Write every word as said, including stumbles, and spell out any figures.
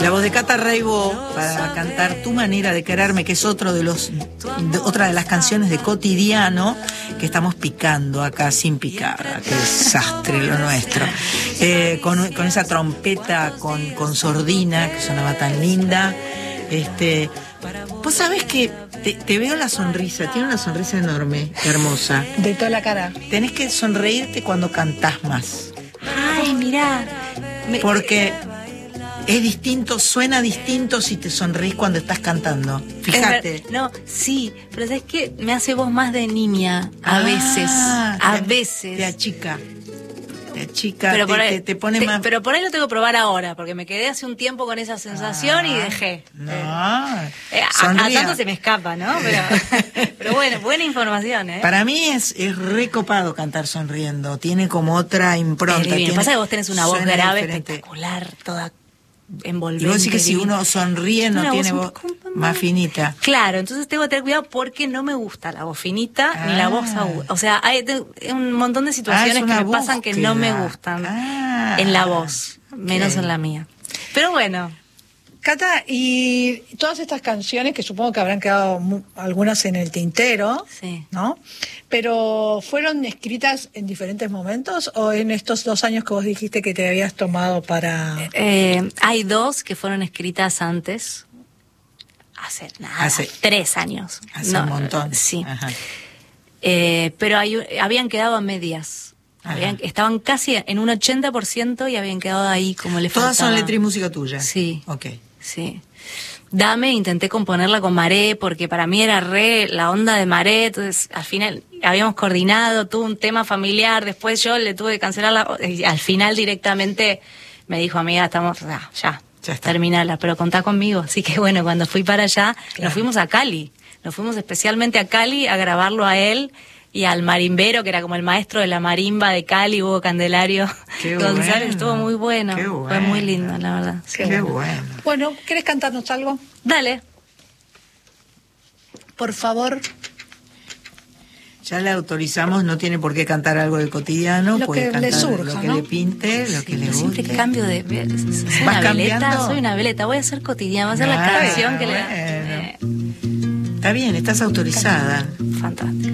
La voz de Cata Reibo para cantar Tu manera de quererme, que es otro de los de, otra de las canciones de Cotidiano que estamos picando acá sin picar. Qué desastre lo nuestro. Eh, con, con esa trompeta con, con sordina que sonaba tan linda. Este, vos sabés que te, te veo la sonrisa, tiene una sonrisa enorme, hermosa. De toda la cara. Tenés que sonreírte cuando cantás más. Ay, mirá. Me... Porque es distinto, suena distinto si te sonreís cuando estás cantando. Fíjate. No, sí, pero ¿sabes qué? Me hace voz más de niña, a ah, veces, a te, veces. Te achica. Te achica, pero te, por ahí, te, te pone te, más... Pero por ahí lo tengo que probar ahora, porque me quedé hace un tiempo con esa sensación ah, y dejé. No, eh, eh, a, a tanto se me escapa, ¿no? Pero, pero bueno, buena información, ¿eh? Para mí es, es recopado cantar sonriendo, tiene como otra impronta. Lo que pasa es que vos tenés una voz grave diferente. Espectacular, toda envolvente. Y vos decís que si uno sonríe no una tiene voz, voz más finita. Claro, entonces tengo que tener cuidado porque no me gusta la voz finita ah. ni la voz aguda. O sea, hay un montón de situaciones ah, que me búsqueda. pasan que no me gustan ah. en la voz, menos okay. en la mía. Pero bueno. Cata, y todas estas canciones, que supongo que habrán quedado muy, algunas en el tintero, sí. ¿no? Pero ¿fueron escritas en diferentes momentos o en estos dos años que vos dijiste que te habías tomado para...? Eh, hay dos que fueron escritas antes, hace nada, hace, tres años. Hace no, un montón. Sí. Ajá. Eh, pero hay, habían quedado a medias. Habían, estaban casi en un ochenta por ciento y habían quedado ahí como le faltaba. ¿Todas son letra y música tuya? Sí. Ok. Sí. Dame, intenté componerla con Maré, porque para mí era re la onda de Maré, entonces al final habíamos coordinado, tuvo un tema familiar, después yo le tuve que cancelar la, y al final directamente me dijo, amiga, estamos, ah, ya, ya terminala, pero contá conmigo. Así que bueno, cuando fui para allá, claro. nos fuimos a Cali, nos fuimos especialmente a Cali a grabarlo a él y al marimbero, que era como el maestro de la marimba de Cali, Hugo Candelario Qué González, bueno. Estuvo muy bueno. Qué bueno. Fue muy lindo, la verdad. Qué, Qué bueno. bueno. Bueno, ¿querés cantarnos algo? Dale. Por favor. Ya le autorizamos, no tiene por qué cantar algo de Cotidiano, lo puede que cantar le surja, lo que ¿no? le pinte, lo que le guste. Siempre cambio de... Soy ¿Vas una veleta, cambiando? soy una veleta, voy a hacer Cotidiano, voy a hacer ah, la canción que bueno. le... Está bien, estás autorizada. Fantástico.